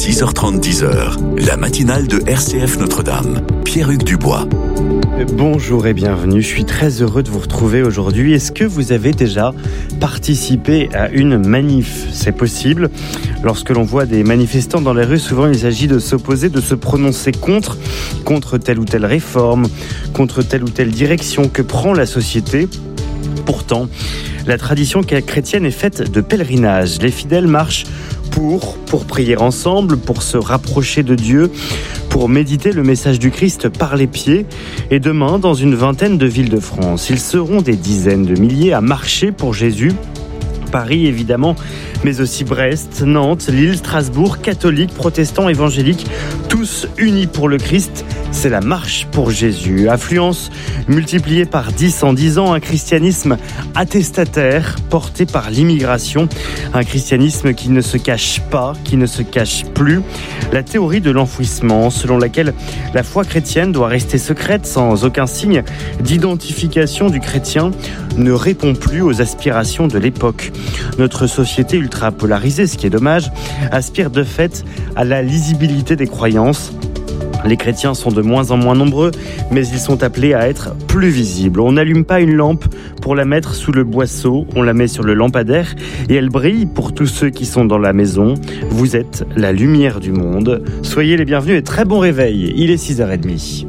6h30, 10h, la matinale de RCF Notre-Dame. Pierre-Hugues Dubois. Bonjour et bienvenue, je suis très heureux de vous retrouver aujourd'hui. Est-ce que vous avez déjà participé à une manif ? C'est possible. Lorsque l'on voit des manifestants dans les rues, souvent il s'agit de s'opposer, de se prononcer contre telle ou telle réforme, contre telle ou telle direction que prend la société. Pourtant, la tradition chrétienne est faite de pèlerinage. Les fidèles marchent pour prier ensemble, pour se rapprocher de Dieu, pour méditer le message du Christ par les pieds. Et demain, dans une vingtaine de villes de France, ils seront des dizaines de milliers à marcher pour Jésus. Paris, évidemment, mais aussi Brest, Nantes, Lille, Strasbourg, catholiques, protestants, évangéliques, tous unis pour le Christ. C'est la marche pour Jésus. Affluence multipliée par 10 en 10 ans, un christianisme attestataire porté par l'immigration, un christianisme qui ne se cache pas, qui ne se cache plus. La théorie de l'enfouissement, selon laquelle la foi chrétienne doit rester secrète sans aucun signe d'identification du chrétien, ne répond plus aux aspirations de l'époque. Notre société ultra polarisée, ce qui est dommage, aspire de fait à la lisibilité des croyances. Les chrétiens sont de moins en moins nombreux, mais ils sont appelés à être plus visibles. On n'allume pas une lampe pour la mettre sous le boisseau, on la met sur le lampadaire et elle brille pour tous ceux qui sont dans la maison. Vous êtes la lumière du monde. Soyez les bienvenus et très bon réveil. Il est 6h30.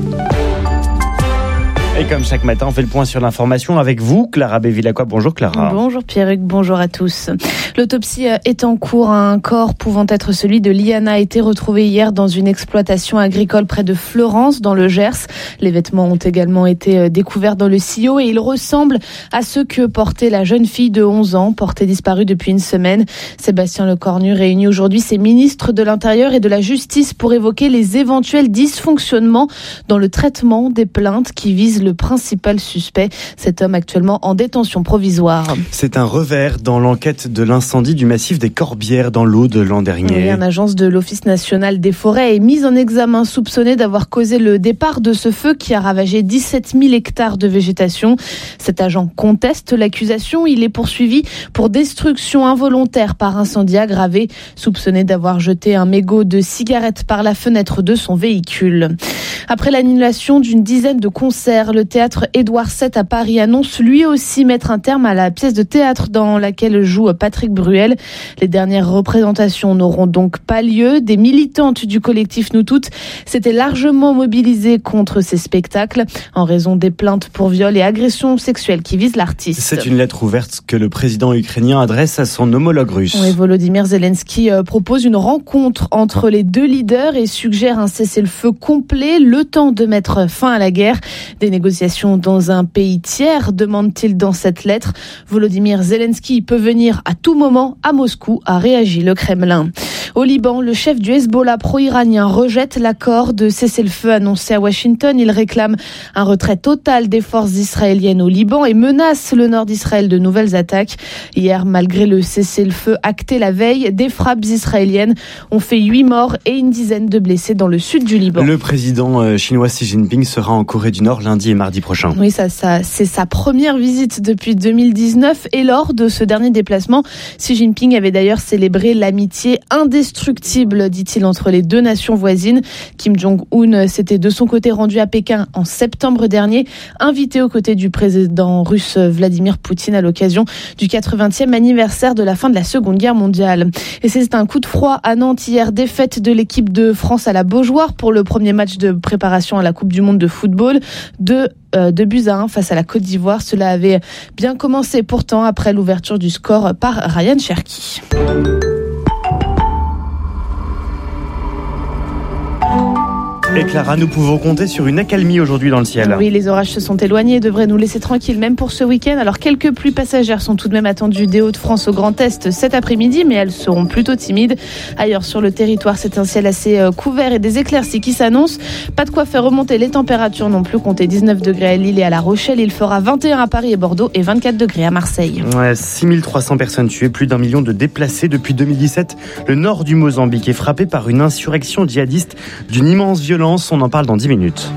Et comme chaque matin, on fait le point sur l'information avec vous, Clara Bévilacqua. Bonjour Clara. Bonjour Pierre-Hugues, bonjour à tous. L'autopsie est en cours. Un corps pouvant être celui de Liana a été retrouvé hier dans une exploitation agricole près de Fleurance, dans le Gers. Les vêtements ont également été découverts dans le sillot et ils ressemblent à ceux que portait la jeune fille de 11 ans, portée disparue depuis une semaine. Sébastien Lecornu réunit aujourd'hui ses ministres de l'Intérieur et de la Justice pour évoquer les éventuels dysfonctionnements dans le traitement des plaintes qui visent le principal suspect, cet homme actuellement en détention provisoire. C'est un revers dans l'enquête de l'incendie du massif des Corbières dans l'Aude l'an dernier. Oui, un agent de l'Office national des forêts est mis en examen, soupçonné d'avoir causé le départ de ce feu qui a ravagé 17 000 hectares de végétation. Cet agent conteste l'accusation. Il est poursuivi pour destruction involontaire par incendie aggravé, soupçonné d'avoir jeté un mégot de cigarette par la fenêtre de son véhicule. Après l'annulation d'une dizaine de concerts, le théâtre Édouard VII à Paris annonce lui aussi mettre un terme à la pièce de théâtre dans laquelle joue Patrick Bruel. Les dernières représentations n'auront donc pas lieu. Des militantes du collectif Nous Toutes s'étaient largement mobilisées contre ces spectacles en raison des plaintes pour viol et agressions sexuelles qui visent l'artiste. C'est une lettre ouverte que le président ukrainien adresse à son homologue russe. Oui, Volodymyr Zelensky propose une rencontre entre les deux leaders et suggère un cessez-le-feu complet, le temps de mettre fin à la guerre. Des négociations dans un pays tiers, demande-t-il dans cette lettre. Volodymyr Zelensky peut venir à tout moment à Moscou, a réagi le Kremlin. Au Liban, le chef du Hezbollah pro-iranien rejette l'accord de cessez-le-feu annoncé à Washington. Il réclame un retrait total des forces israéliennes au Liban et menace le nord d'Israël de nouvelles attaques. Hier, malgré le cessez-le-feu acté la veille, des frappes israéliennes ont fait 8 morts et une dizaine de blessés dans le sud du Liban. Le président chinois Xi Jinping sera en Corée du Nord lundi et mardi prochain. Oui, ça c'est sa première visite depuis 2019 et lors de ce dernier déplacement, Xi Jinping avait d'ailleurs célébré l'amitié indestructible, dit-il, entre les deux nations voisines. Kim Jong-un s'était de son côté rendu à Pékin en septembre dernier, invité aux côtés du président russe Vladimir Poutine à l'occasion du 80e anniversaire de la fin de la Seconde Guerre mondiale. Et c'est un coup de froid à Nantes hier, défaite de l'équipe de France à la Beaujoire pour le premier match de préparation à la Coupe du Monde de football. 2 buts à 1 face à la Côte d'Ivoire. Cela avait bien commencé pourtant après l'ouverture du score par Ryan Cherki. Et Clara, nous pouvons compter sur une accalmie aujourd'hui dans le ciel. Oui, les orages se sont éloignés et devraient nous laisser tranquilles même pour ce week-end. Alors quelques pluies passagères sont tout de même attendues des Hauts-de-France au Grand Est cet après-midi, mais elles seront plutôt timides. Ailleurs sur le territoire, c'est un ciel assez couvert et des éclaircies qui s'annoncent. Pas de quoi faire remonter les températures non plus. Comptez 19 degrés à Lille et à La Rochelle. Il fera 21 à Paris et Bordeaux et 24 degrés à Marseille. 6300 personnes tuées, plus d'1 million de déplacés depuis 2017. Le nord du Mozambique est frappé par une insurrection djihadiste d'une immense violence. On en parle dans 10 minutes.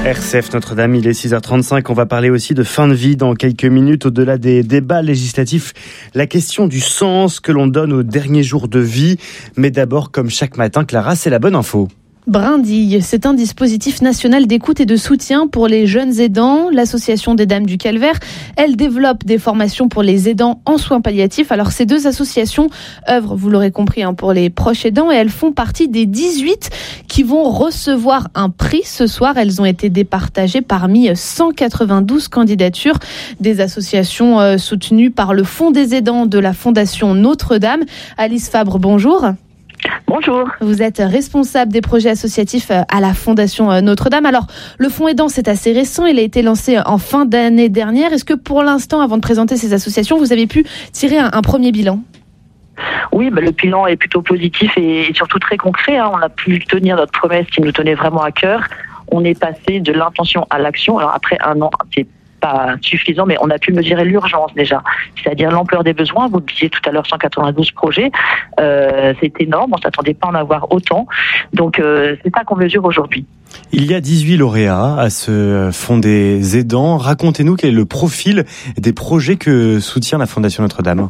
RCF Notre-Dame, il est 6h35. On va parler aussi de fin de vie dans quelques minutes. Au-delà des débats législatifs, la question du sens que l'on donne aux derniers jours de vie. Mais d'abord, comme chaque matin, Clara, c'est la bonne info. Brindille, c'est un dispositif national d'écoute et de soutien pour les jeunes aidants. L'association des Dames du Calvaire, elle développe des formations pour les aidants en soins palliatifs. Alors ces deux associations œuvrent, vous l'aurez compris, pour les proches aidants et elles font partie des 18 qui vont recevoir un prix ce soir. Elles ont été départagées parmi 192 candidatures des associations soutenues par le Fonds des aidants de la Fondation Notre-Dame. Alice Fabre, bonjour. Bonjour. Vous êtes responsable des projets associatifs à la Fondation Notre-Dame. Alors, le fonds aidant, c'est assez récent. Il a été lancé en fin d'année dernière. Est-ce que pour l'instant, avant de présenter ces associations, vous avez pu tirer un premier bilan ? Oui, le bilan est plutôt positif et surtout très concret. On a pu tenir notre promesse qui nous tenait vraiment à cœur. On est passé de l'intention à l'action. Alors après un an, c'est pas suffisant, mais on a pu mesurer l'urgence déjà, c'est-à-dire l'ampleur des besoins. Vous le disiez tout à l'heure, 192 projets, c'est énorme, on ne s'attendait pas à en avoir autant, donc c'est ça qu'on mesure aujourd'hui. Il y a 18 lauréats à ce fonds des aidants. Racontez-nous quel est le profil des projets que soutient la Fondation Notre-Dame.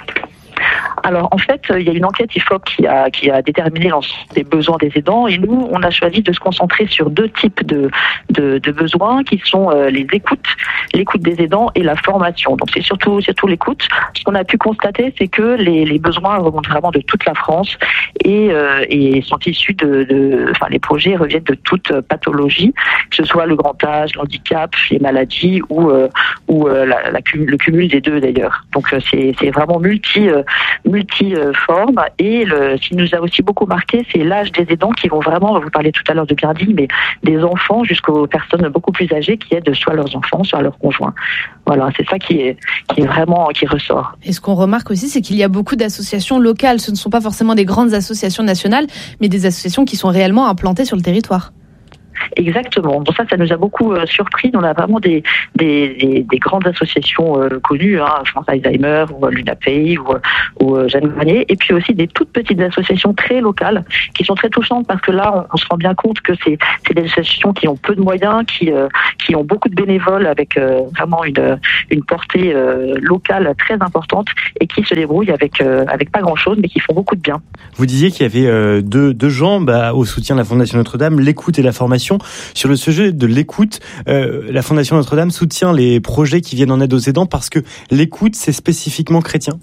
Alors en fait, il y a une enquête IFOP qui a déterminé les besoins des aidants et nous, on a choisi de se concentrer sur deux types de besoins qui sont l'écoute des aidants et la formation. Donc c'est surtout l'écoute. Ce qu'on a pu constater, c'est que les besoins remontent vraiment de toute la France et sont issus les projets reviennent de toute pathologie, que ce soit le grand âge, l'handicap, les maladies ou le cumul des deux d'ailleurs. Donc c'est vraiment multiforme et ce qui nous a aussi beaucoup marqué, c'est l'âge des aidants qui vont vraiment, vous parlez tout à l'heure de Brindille, mais des enfants jusqu'aux personnes beaucoup plus âgées qui aident soit leurs enfants, soit leurs conjoints. Voilà, c'est ça qui ressort. Et ce qu'on remarque aussi, c'est qu'il y a beaucoup d'associations locales. Ce ne sont pas forcément des grandes associations nationales, mais des associations qui sont réellement implantées sur le territoire. Exactement. Donc ça nous a beaucoup surpris. On a vraiment des grandes associations connues, France Alzheimer ou l'UNAPEI ou Jeanne Granier, et puis aussi des toutes petites associations très locales qui sont très touchantes parce que là, on se rend bien compte que c'est des associations qui ont peu de moyens, qui ont beaucoup de bénévoles avec vraiment une portée locale très importante et qui se débrouillent avec pas grand-chose, mais qui font beaucoup de bien. Vous disiez qu'il y avait deux jambes au soutien de la Fondation Notre-Dame, l'écoute et la formation. Sur le sujet de l'écoute, la Fondation Notre-Dame soutient les projets qui viennent en aide aux aidants parce que l'écoute, c'est spécifiquement chrétien.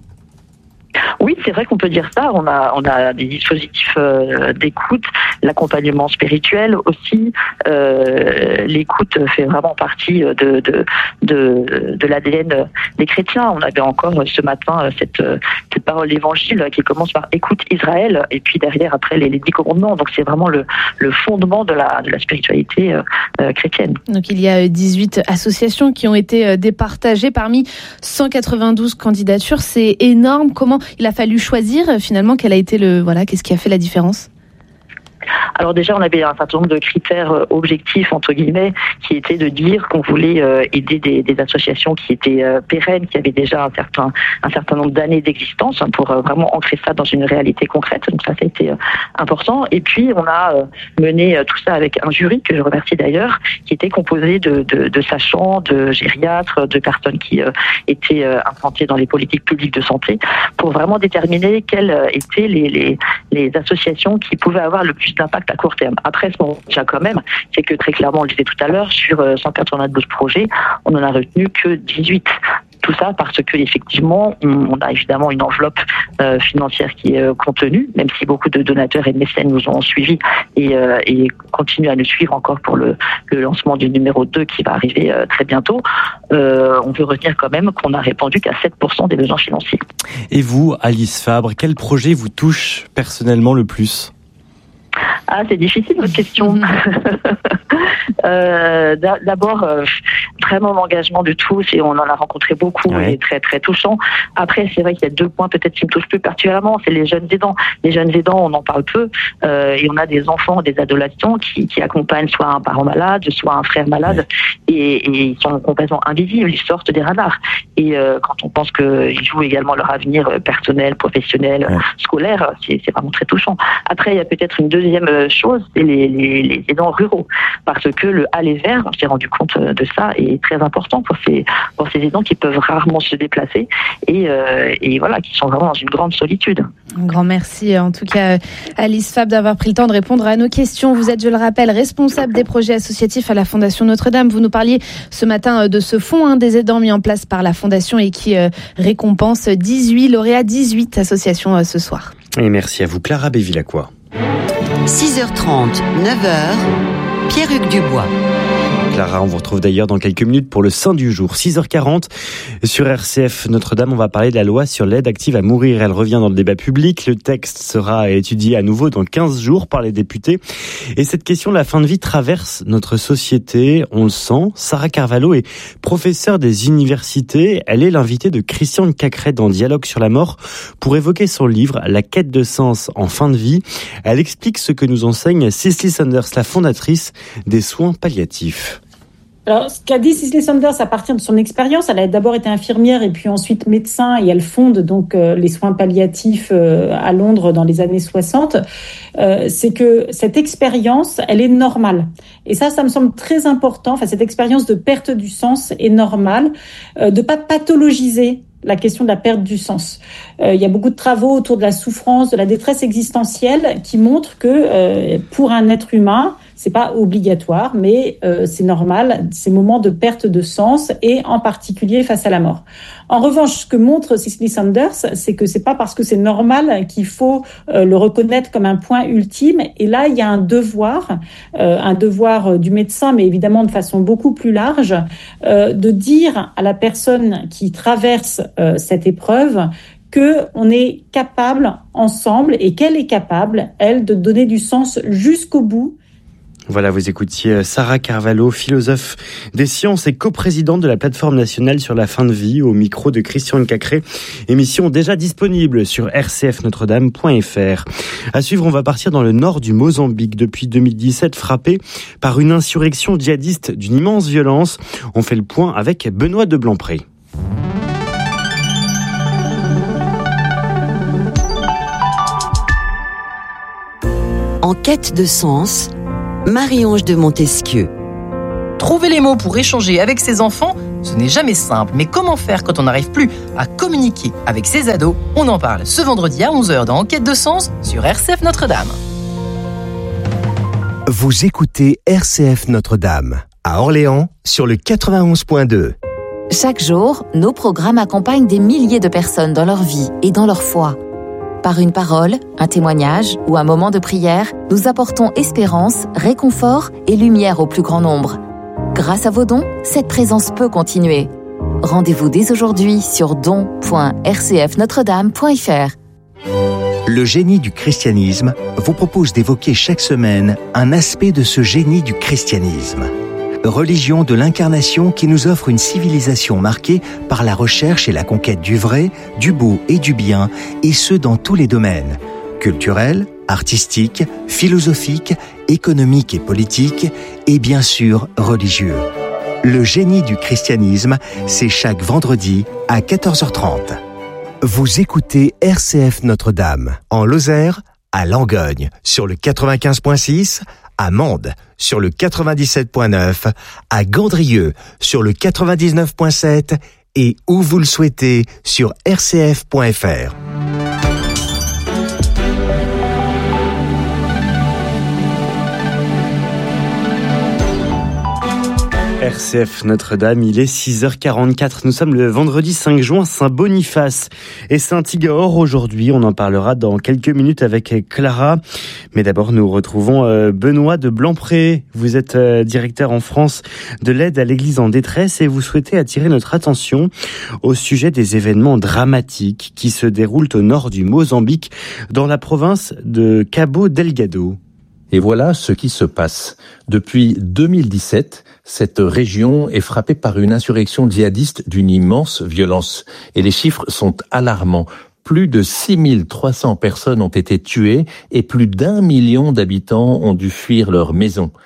Oui, c'est vrai qu'on peut dire ça. On a des dispositifs d'écoute, l'accompagnement spirituel aussi. L'écoute fait vraiment partie de l'ADN des chrétiens. On avait encore ce matin cette parole d'évangile qui commence par écoute Israël et puis derrière après les 10 commandements. Donc c'est vraiment le fondement de la spiritualité chrétienne. Donc il y a 18 associations qui ont été départagées parmi 192 candidatures. C'est énorme. Comment il a fallu choisir finalement? Qu'est-ce qui a fait la différence? Alors déjà, on avait un certain nombre de critères objectifs, entre guillemets, qui étaient de dire qu'on voulait aider des associations qui étaient pérennes, qui avaient déjà un certain nombre d'années d'existence, pour vraiment ancrer ça dans une réalité concrète. Donc ça a été important. Et puis, on a mené tout ça avec un jury, que je remercie d'ailleurs, qui était composé de sachants, de gériatres, de personnes qui étaient implantées dans les politiques publiques de santé, pour vraiment déterminer quelles étaient les associations qui pouvaient avoir le plus d'impact à court terme. Après, ce qu'on retient quand même, c'est que très clairement, on le disait tout à l'heure, sur 192 projets, on n'en a retenu que 18. Tout ça parce que effectivement, on a évidemment une enveloppe financière qui est contenue, même si beaucoup de donateurs et de mécènes nous ont suivis et continuent à nous suivre encore pour le lancement du numéro 2 qui va arriver très bientôt. On peut retenir quand même qu'on n'a répondu qu'à 7% des besoins financiers. Et vous, Alice Fabre, quel projet vous touche personnellement le plus ? Ah, c'est difficile votre question. D'abord, vraiment l'engagement de tous, et on en a rencontré beaucoup, ouais. Et très très touchant. Après, c'est vrai qu'il y a 2 points peut-être qui me touchent plus particulièrement, c'est les jeunes aidants. Les jeunes aidants, on en parle peu, et on a des enfants, des adolescents qui accompagnent soit un parent malade, soit un frère malade, et ils sont complètement invisibles, ils sortent des radars. Et quand on pense qu'ils jouent également leur avenir personnel, professionnel, scolaire, c'est vraiment très touchant. Après, il y a peut-être une deuxième chose, c'est les aidants ruraux, parce que le aller vers, on s'est rendu compte de ça, est très important pour ces aidants qui peuvent rarement se déplacer et voilà, qui sont vraiment dans une grande solitude. Un grand merci en tout cas Alice Fabre d'avoir pris le temps de répondre à nos questions. Vous êtes, je le rappelle, responsable des projets associatifs à la Fondation Notre-Dame. Vous nous parliez ce matin de ce fonds des aidants mis en place par la Fondation et qui récompense 18 lauréats, 18 associations ce soir. Et merci à vous Clara Bévilacqua. 6h30, 9h, Pierre-Hugues Dubois. Clara, on vous retrouve d'ailleurs dans quelques minutes pour le Saint du jour. 6h40 sur RCF Notre-Dame, on va parler de la loi sur l'aide active à mourir. Elle revient dans le débat public. Le texte sera étudié à nouveau dans 15 jours par les députés. Et cette question de la fin de vie traverse notre société, on le sent. Sarah Carvalho est professeure des universités. Elle est l'invitée de Christian Cacré dans Dialogue sur la mort pour évoquer son livre La quête de sens en fin de vie. Elle explique ce que nous enseigne Cicely Saunders, la fondatrice des soins palliatifs. Alors, ce qu'a dit Cicely Saunders à partir de son expérience, elle a d'abord été infirmière et puis ensuite médecin et elle fonde donc les soins palliatifs à Londres dans les années 60. C'est que cette expérience, elle est normale. Et ça me semble très important. Enfin, cette expérience de perte du sens est normale, de pas pathologiser la question de la perte du sens. Il y a beaucoup de travaux autour de la souffrance, de la détresse existentielle qui montrent que pour un être humain, c'est pas obligatoire, mais c'est normal, ces moments de perte de sens et en particulier face à la mort. En revanche, ce que montre Cicely Saunders, c'est que c'est pas parce que c'est normal qu'il faut le reconnaître comme un point ultime. Et là, il y a un devoir du médecin, mais évidemment de façon beaucoup plus large, de dire à la personne qui traverse cette épreuve qu'on est capable ensemble et qu'elle est capable, elle, de donner du sens jusqu'au bout. Voilà, vous écoutiez Sarah Carvalho, philosophe des sciences et coprésidente de la plateforme nationale sur la fin de vie, au micro de Christian Cacré. Émission déjà disponible sur rcfnotredame.fr. À suivre, on va partir dans le nord du Mozambique. Depuis 2017, frappé par une insurrection djihadiste d'une immense violence. On fait le point avec Benoît de Blancpré. En quête de sens, Marie-Ange de Montesquieu. Trouver les mots pour échanger avec ses enfants, ce n'est jamais simple. Mais comment faire quand on n'arrive plus à communiquer avec ses ados ? On en parle ce vendredi à 11h dans Enquête de sens sur RCF Notre-Dame. Vous écoutez RCF Notre-Dame à Orléans sur le 91.2. Chaque jour, nos programmes accompagnent des milliers de personnes dans leur vie et dans leur foi. Par une parole, un témoignage ou un moment de prière, nous apportons espérance, réconfort et lumière au plus grand nombre. Grâce à vos dons, cette présence peut continuer. Rendez-vous dès aujourd'hui sur don.rcfnotredame.fr. Le génie du christianisme vous propose d'évoquer chaque semaine un aspect de ce génie du christianisme. Religion de l'incarnation qui nous offre une civilisation marquée par la recherche et la conquête du vrai, du beau et du bien, et ce dans tous les domaines, culturels, artistiques, philosophiques, économiques et politiques, et bien sûr religieux. Le génie du christianisme, c'est chaque vendredi à 14h30. Vous écoutez RCF Notre-Dame, en Lozère, à Langogne, sur le 95.6, à Mende, sur le 97.9, à Gandrieux, sur le 99.7 et où vous le souhaitez, sur rcf.fr. RCF Notre-Dame, il est 6h44. Nous sommes le vendredi 5 juin, Saint-Boniface et Saint-Igor. Aujourd'hui, on en parlera dans quelques minutes avec Clara. Mais d'abord, nous retrouvons Benoît de Blancpré. Vous êtes directeur en France de l'aide à l'Église en détresse et vous souhaitez attirer notre attention au sujet des événements dramatiques qui se déroulent au nord du Mozambique, dans la province de Cabo Delgado. Et voilà ce qui se passe. Depuis 2017, cette région est frappée par une insurrection djihadiste d'une immense violence. Et les chiffres sont alarmants. Plus de 6300 personnes ont été tuées et plus d'1 million d'habitants ont dû fuir leur maison.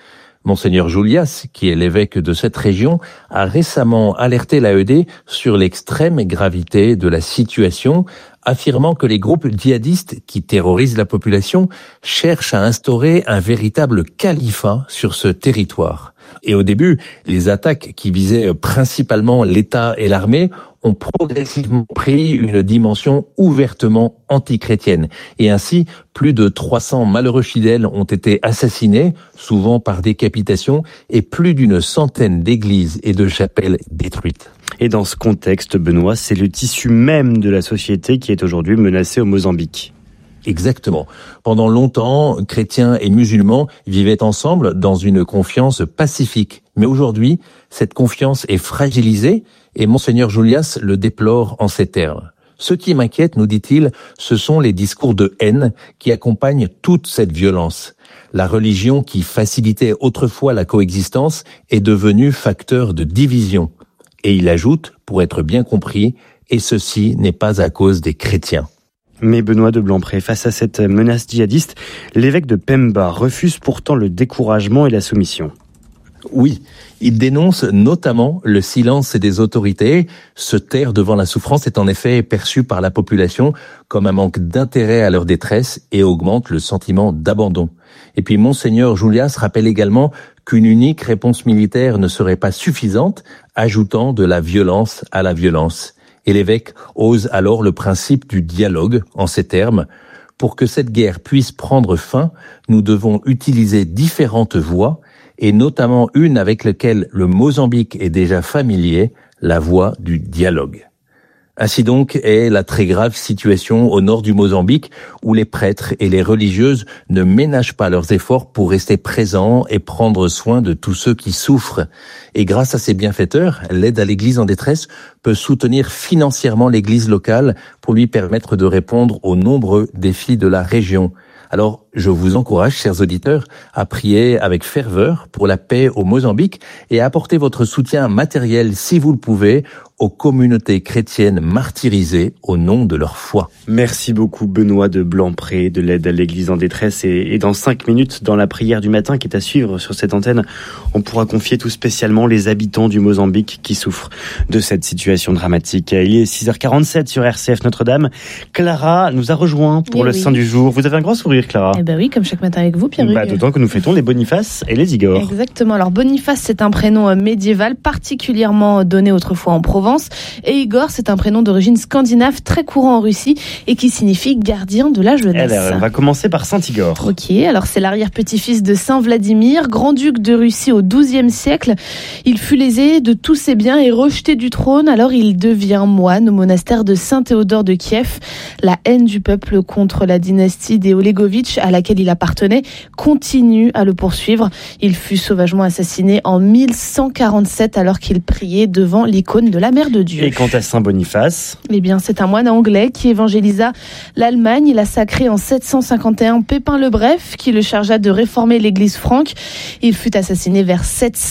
Monseigneur Julias, qui est l'évêque de cette région, a récemment alerté l'AED sur l'extrême gravité de la situation, affirmant que les groupes djihadistes qui terrorisent la population cherchent à instaurer un véritable califat sur ce territoire. Et au début, les attaques qui visaient principalement l'État et l'armée ont progressivement pris une dimension ouvertement antichrétienne. Et ainsi, plus de 300 malheureux fidèles ont été assassinés, souvent par décapitation, et plus d'une centaine d'églises et de chapelles détruites. Et dans ce contexte, Benoît, c'est le tissu même de la société qui est aujourd'hui menacé au Mozambique. Exactement. Pendant longtemps, chrétiens et musulmans vivaient ensemble dans une confiance pacifique. Mais aujourd'hui, cette confiance est fragilisée et Monseigneur Julias le déplore en ces termes. Ce qui m'inquiète, nous dit-il, ce sont les discours de haine qui accompagnent toute cette violence. La religion qui facilitait autrefois la coexistence est devenue facteur de division. Et il ajoute, pour être bien compris, et ceci n'est pas à cause des chrétiens. Mais Benoît de Blancpré, face à cette menace djihadiste, l'évêque de Pemba refuse pourtant le découragement et la soumission. Oui, il dénonce notamment le silence des autorités. Se taire devant la souffrance est en effet perçu par la population comme un manque d'intérêt à leur détresse et augmente le sentiment d'abandon. Et puis Monseigneur Julias rappelle également qu'une unique réponse militaire ne serait pas suffisante, ajoutant de la violence à la violence. Et l'évêque ose alors le principe du dialogue en ces termes. Pour que cette guerre puisse prendre fin, nous devons utiliser différentes voies, et notamment une avec laquelle le Mozambique est déjà familier, la voie du dialogue. Ainsi donc est la très grave situation au nord du Mozambique où les prêtres et les religieuses ne ménagent pas leurs efforts pour rester présents et prendre soin de tous ceux qui souffrent. Et grâce à ces bienfaiteurs, l'aide à l'Église en détresse peut soutenir financièrement l'Église locale pour lui permettre de répondre aux nombreux défis de la région. Alors, je vous encourage, chers auditeurs, à prier avec ferveur pour la paix au Mozambique et à apporter votre soutien matériel, si vous le pouvez, aux communautés chrétiennes martyrisées au nom de leur foi. Merci beaucoup Benoît de Blancpré de l'aide à l'Église en détresse. Et dans 5 minutes, dans la prière du matin qui est à suivre sur cette antenne, on pourra confier tout spécialement les habitants du Mozambique qui souffrent de cette situation dramatique. Il est 6h47 sur RCF Notre-Dame. Clara nous a rejoint pour le Saint du jour. Vous avez un grand sourire, Clara. Eh ben oui, comme chaque matin avec vous, Pierre. D'autant que nous fêtons les Boniface et les Igor. Exactement. Alors Boniface, c'est un prénom médiéval particulièrement donné autrefois en Provence. Et Igor, c'est un prénom d'origine scandinave très courant en Russie et qui signifie gardien de la jeunesse. Alors, on va commencer par Saint Igor. Ok, alors c'est l'arrière-petit-fils de Saint Vladimir, grand-duc de Russie au XIIe siècle. Il fut lésé de tous ses biens et rejeté du trône. Alors il devient moine au monastère de Saint-Théodore de Kiev. La haine du peuple contre la dynastie des Olegovitch à laquelle il appartenait continue à le poursuivre. Il fut sauvagement assassiné en 1147 alors qu'il priait devant l'icône de la Mère de Dieu. Et quant à Saint Boniface ? Eh bien, c'est un moine anglais qui évangélisa l'Allemagne. Il a sacré en 751 Pépin le Bref, qui le chargea de réformer l'église franque. Il fut assassiné vers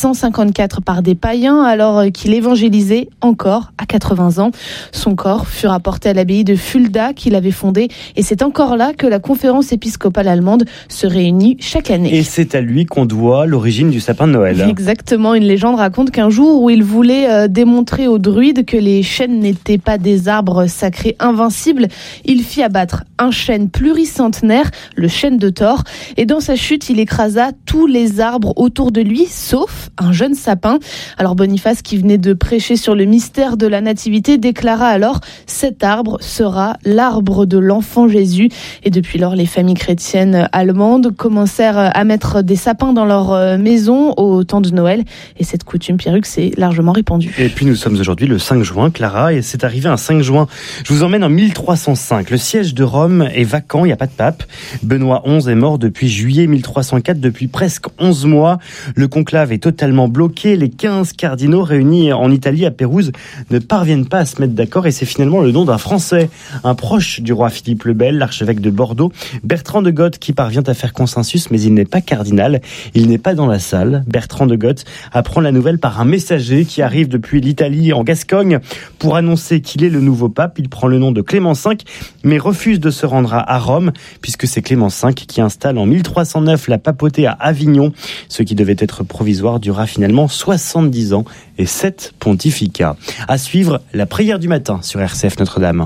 754 par des païens, alors qu'il évangélisait encore à 80 ans. Son corps fut rapporté à l'abbaye de Fulda qu'il avait fondée, et c'est encore là que la conférence épiscopale allemande se réunit chaque année. Et c'est à lui qu'on doit l'origine du sapin de Noël. Exactement, une légende raconte qu'un jour où il voulait démontrer aux druides que les chênes n'étaient pas des arbres sacrés invincibles, il fit abattre un chêne pluricentenaire, le chêne de Thor, et dans sa chute, il écrasa tous les arbres autour de lui, sauf un jeune sapin. Alors Boniface, qui venait de prêcher sur le mystère de la nativité, déclara alors « Cet arbre sera l'arbre de l'enfant Jésus ». Et depuis lors, les familles chrétiennes allemandes commencèrent à mettre des sapins dans leur maison au temps de Noël, et cette coutume, Pierruc, s'est largement répandue. Et puis nous sommes aujourd'hui le 5 juin, Clara, et c'est arrivé un 5 juin. Je vous emmène en 1305. Le siège de Rome est vacant, il n'y a pas de pape. Benoît XI est mort depuis juillet 1304, depuis presque 11 mois. Le conclave est totalement bloqué. Les 15 cardinaux réunis en Italie, à Pérouse, ne parviennent pas à se mettre d'accord, et c'est finalement le nom d'un Français, un proche du roi Philippe le Bel, l'archevêque de Bordeaux, Bertrand de Got, Goth qui parvient à faire consensus, mais il n'est pas cardinal. Il n'est pas dans la salle. Bertrand de Goth apprend la nouvelle par un messager qui arrive depuis l'Italie en Gascogne pour annoncer qu'il est le nouveau pape. Il prend le nom de Clément V, mais refuse de se rendre à Rome, puisque c'est Clément V qui installe en 1309 la papauté à Avignon. Ce qui devait être provisoire dura finalement 70 ans et 7 pontificats. À suivre, la prière du matin sur RCF Notre-Dame.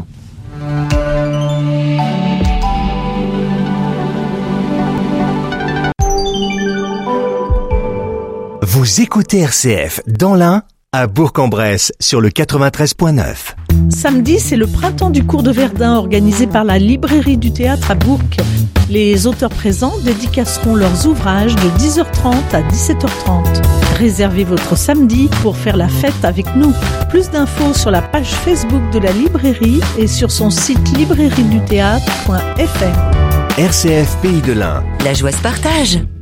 Vous écoutez RCF dans l'Ain, à Bourg-en-Bresse, sur le 93.9. Samedi, c'est le printemps du cours de Verdun organisé par la librairie du théâtre à Bourg. Les auteurs présents dédicaceront leurs ouvrages de 10h30 à 17h30. Réservez votre samedi pour faire la fête avec nous. Plus d'infos sur la page Facebook de la librairie et sur son site librairiedutheatre.fr. RCF Pays de l'Ain. La joie se partage.